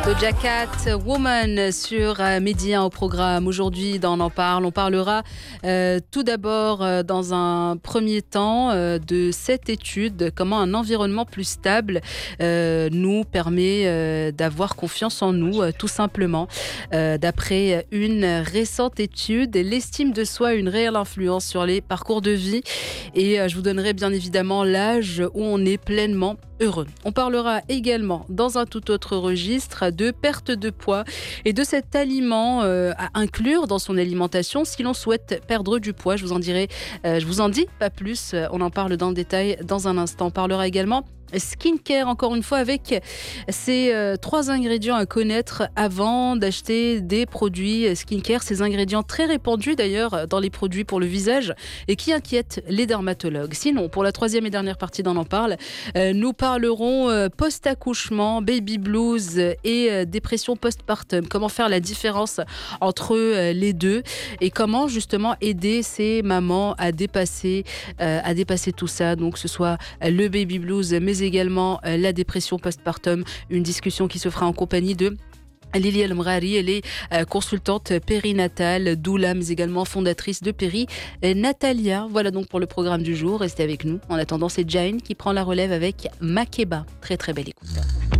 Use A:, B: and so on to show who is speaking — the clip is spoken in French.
A: Doja Cat, Woman sur Midi 1 au programme. Aujourd'hui, dans On en parle, on parlera tout d'abord, dans un premier temps, de cette étude, comment un environnement plus stable nous permet d'avoir confiance en nous, tout simplement. D'après une récente étude, l'estime de soi a une réelle influence sur les parcours de vie et je vous donnerai bien évidemment l'âge où on est pleinement heureux. On parlera également, dans un tout autre registre, de perte de poids et de cet aliment à inclure dans son alimentation si l'on souhaite perdre du poids. Je vous en dis pas plus. On en parle dans le détail dans un instant. On parlera également skincare, encore une fois, avec ces 3 ingrédients à connaître avant d'acheter des produits skincare. Ces ingrédients très répandus d'ailleurs dans les produits pour le visage et qui inquiètent les dermatologues. Sinon, pour la 3e et dernière partie d'On en parle, nous parlerons post-accouchement, baby blues et dépression postpartum. Comment faire la différence entre les deux et comment justement aider ces mamans à dépasser tout ça. Donc, que ce soit le baby blues, mais également la dépression postpartum. Une discussion qui se fera en compagnie de Lily El Mrari. Elle est consultante périnatale, doula, mais également fondatrice de Péri Natalia. Voilà donc pour le programme du jour. Restez avec nous. En attendant, c'est Jane qui prend la relève avec Makeba. Très très belle écoute.